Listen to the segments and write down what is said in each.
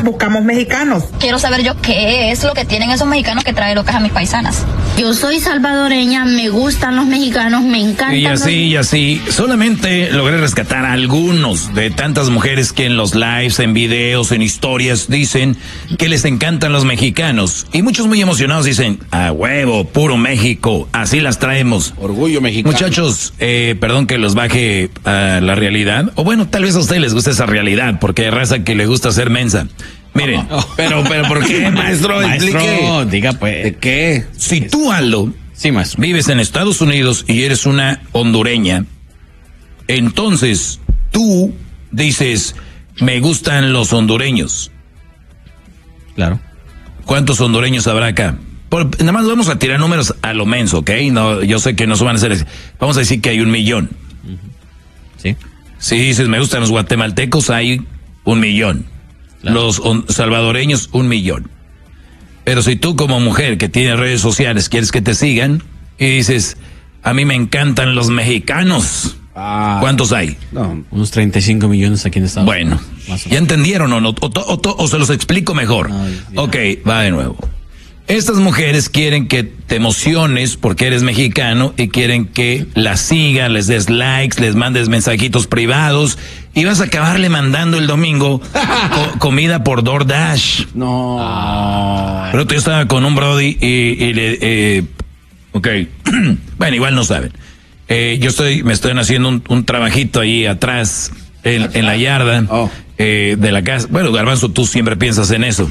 buscamos mexicanos. Quiero saber yo qué es lo que tienen esos mexicanos que traen locas a mis paisanas. Yo soy salvadoreña, me gustan los mexicanos, me encantan. Y así, solamente logré rescatar a algunos de tantas mujeres que en los lives, en videos, en historias dicen que les encantan los mexicanos. Y muchos muy emocionados dicen, a huevo, puro México, así las traemos. Orgullo mexicano. Muchachos, perdón que los baje a la realidad, o bueno, tal vez a ustedes les gusta esa realidad, porque hay raza que le gusta ser mensa. Miren, pero ¿por qué, maestro? Explique. Diga pues. ¿De qué? Si tú, Aldo, sí, maestro, vives en Estados Unidos y eres una hondureña, entonces tú dices, me gustan los hondureños. Claro. ¿Cuántos hondureños habrá acá? Nada más vamos a tirar números a lo menso, ¿ok? No, yo sé que no se van a hacer. Vamos a decir que hay 1 millón. Sí. Si dices, me gustan los guatemaltecos, hay 1 millón. Claro. Los salvadoreños, 1 millón. Pero si tú como mujer que tienes redes sociales quieres que te sigan y dices, a mí me encantan los mexicanos. ¿Cuántos hay? No, unos 35 millones aquí en Estados Unidos. Bueno, ¿ya entendieron o no? ¿O se los explico mejor? Ok, va de nuevo. Estas mujeres quieren que te emociones porque eres mexicano y quieren que las sigas, les des likes, les mandes mensajitos privados y vas a acabarle mandando el domingo comida por DoorDash. No. Pero yo estaba con un brody y le... ok, bueno, igual no saben. Me estoy haciendo un trabajito ahí atrás en la yarda de la casa. Bueno, Garbanzo, tú siempre piensas en eso.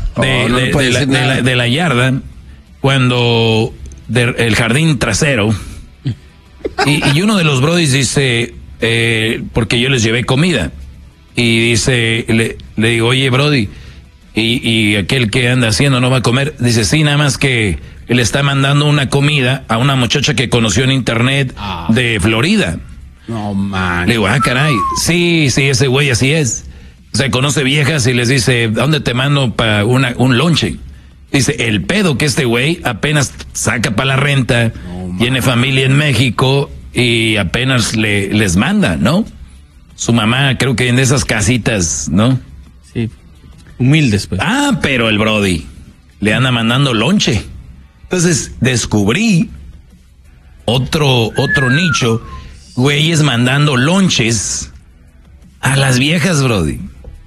De la yarda, cuando el jardín trasero, y uno de los brodis dice, porque yo les llevé comida, y dice, le digo, oye brody, y aquel que anda haciendo no va a comer, dice, sí, nada más que le está mandando una comida a una muchacha que conoció en internet de Florida. No, man. Le digo, caray, sí, ese güey así es. O sea, conoce viejas y les dice, ¿dónde te mando para un lonche? Dice, el pedo que este güey apenas saca para la renta, tiene familia en México y apenas les manda, ¿no? Su mamá, creo que en esas casitas, ¿no? Sí, humildes, pues. Pero el brody le anda mandando lonche. Entonces, descubrí otro nicho, güeyes mandando lonches a las viejas, brody.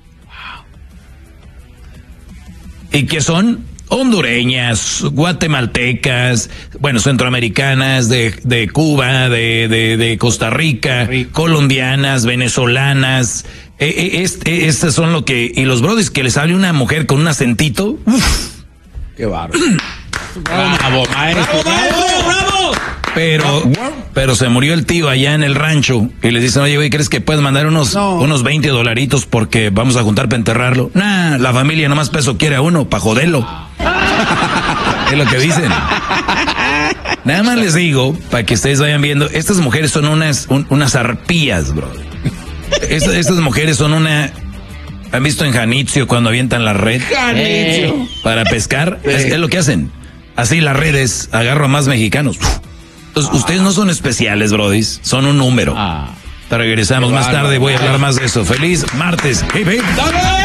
¿Y qué son? Hondureñas, guatemaltecas, bueno, centroamericanas, de Cuba, de Costa Rica, colombianas, venezolanas. Estas son lo que... Y los brodis que les hable una mujer con un acentito. ¡Uf! ¡Qué bárbaro! ¡Bravo, maestro! ¡Bravo! Pero se murió el tío allá en el rancho y les dicen, oye, güey, ¿crees que puedes mandar unos $20 porque vamos a juntar para enterrarlo? Nah, la familia nomás peso quiere a uno para joderlo. Es lo que dicen. Nada más les digo, para que ustedes vayan viendo, estas mujeres son unas arpías, bro. Estas mujeres son ¿han visto en Janitzio cuando avientan la red? Para pescar, es lo que hacen. Así las redes, agarro a más mexicanos. Entonces, ustedes no son especiales, brodis, son un número. Regresamos más tarde, voy a hablar más de eso. Feliz martes. Hey, hey.